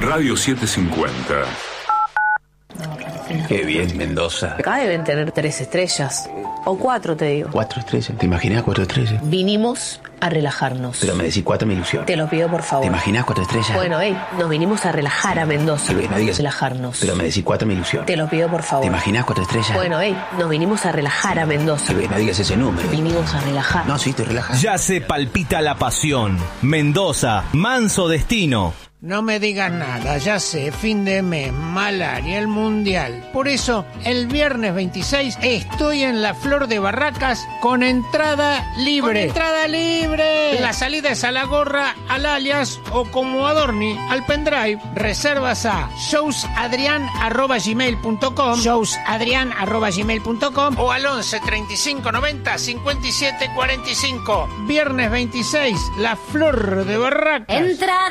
Radio 750. Qué bien, Mendoza. Acá deben tener 3 estrellas. O 4, te digo. 4 estrellas. ¿Te imaginas 4 estrellas? Vinimos a relajarnos. Pero me decís 4 me ilusiona. Te lo pido, por favor. ¿Te imaginas 4 estrellas? Bueno, nos vinimos a relajar a Mendoza. No digas. Relajarnos. Pero me decís 4 me ilusiona. Te lo pido, por favor. ¿Te imaginas 4 estrellas? Bueno, nos vinimos a relajar a Mendoza. No digas ese número. Vinimos a relajar. No, sí, estoy relajado. Ya se palpita la pasión. Mendoza, manso destino. No me digas nada, ya sé, fin de mes, malaria, el mundial. Por eso, el viernes 26 estoy en la Flor de Barracas con entrada libre. ¡Con entrada libre! La salida es a la gorra, al alias o como adorni, al pendrive. Reservas a showsadrian@gmail.com, showsadrian@gmail.com o al 11 35 90 57 45. Viernes 26, la Flor de Barracas. Entrada